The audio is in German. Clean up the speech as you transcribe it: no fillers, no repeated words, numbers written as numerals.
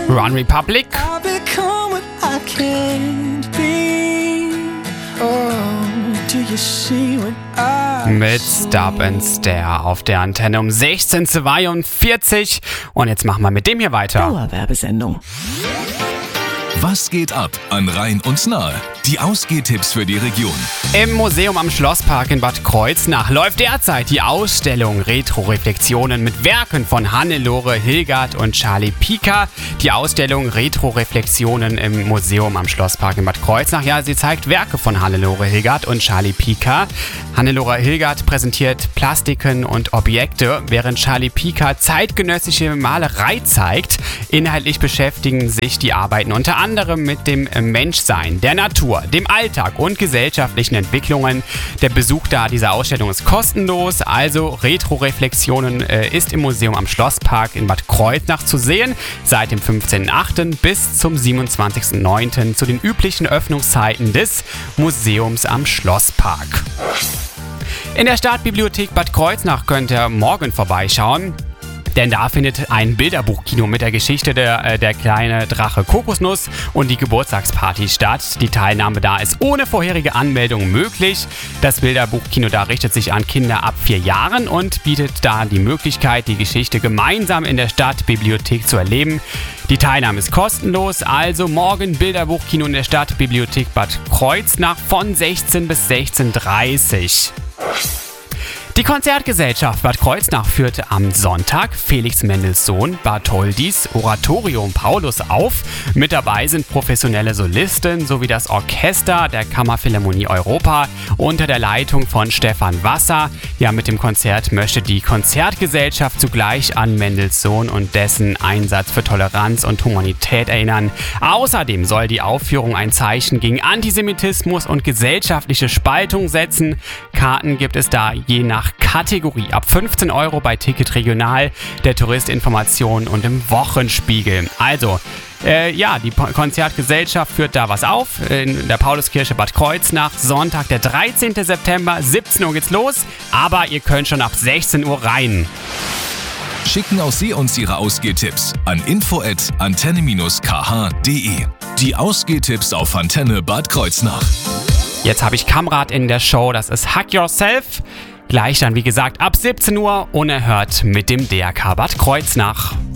Run Republic. I've become what I can't be. Oh, do you see what I Mit see? Stop and Stare auf der Antenne um 16:42. Und jetzt machen wir mit dem hier weiter. Dauerwerbesendung. Was geht ab an Rhein und Nahe? Die Ausgehtipps für die Region. Im Museum am Schlosspark in Bad Kreuznach läuft derzeit die Ausstellung Retro-Reflexionen mit Werken von Hannelore Hilgard und Charlie Pika. Die Ausstellung Retro-Reflexionen im Museum am Schlosspark in Bad Kreuznach. Ja, sie zeigt Werke von Hannelore Hilgard und Charlie Pika. Hannelore Hilgard präsentiert Plastiken und Objekte, während Charlie Pika zeitgenössische Malerei zeigt. Inhaltlich beschäftigen sich die Arbeiten unter anderem mit dem Menschsein, der Natur, dem Alltag und gesellschaftlichen Entwicklungen. Der Besuch dieser Ausstellung ist kostenlos, also Retro-Reflexionen ist im Museum am Schlosspark in Bad Kreuznach zu sehen, seit dem 15.08. bis zum 27.09. zu den üblichen Öffnungszeiten des Museums am Schlosspark. In der Stadtbibliothek Bad Kreuznach könnt ihr morgen vorbeischauen. Denn da findet ein Bilderbuchkino mit der Geschichte der kleine Drache Kokosnuss und die Geburtstagsparty statt. Die Teilnahme da ist ohne vorherige Anmeldung möglich. Das Bilderbuchkino da richtet sich an Kinder ab 4 Jahren und bietet da die Möglichkeit, die Geschichte gemeinsam in der Stadtbibliothek zu erleben. Die Teilnahme ist kostenlos, also morgen Bilderbuchkino in der Stadtbibliothek Bad Kreuznach von 16 bis 16:30 Uhr. Die Konzertgesellschaft Bad Kreuznach führte am Sonntag Felix Mendelssohn Bartholdys Oratorium Paulus auf. Mit dabei sind professionelle Solisten sowie das Orchester der Kammerphilharmonie Europa unter der Leitung von Stefan Wasser. Ja, mit dem Konzert möchte die Konzertgesellschaft zugleich an Mendelssohn und dessen Einsatz für Toleranz und Humanität erinnern. Außerdem soll die Aufführung ein Zeichen gegen Antisemitismus und gesellschaftliche Spaltung setzen. Karten gibt es da je nach Kategorie ab 15 € bei Ticket Regional, der Touristinformation und im Wochenspiegel. Also, die Konzertgesellschaft führt da was auf in der Pauluskirche Bad Kreuznach. Sonntag, der 13. September, 17 Uhr geht's los, aber ihr könnt schon ab 16 Uhr rein. Schicken auch Sie uns Ihre Ausgehtipps an info@antenne-kh.de. Die Ausgehtipps auf Antenne Bad Kreuznach. Jetzt habe ich Kamrat in der Show, das ist Hack Yourself. Gleich dann, wie gesagt, ab 17 Uhr unerhört mit dem DRK Bad Kreuznach.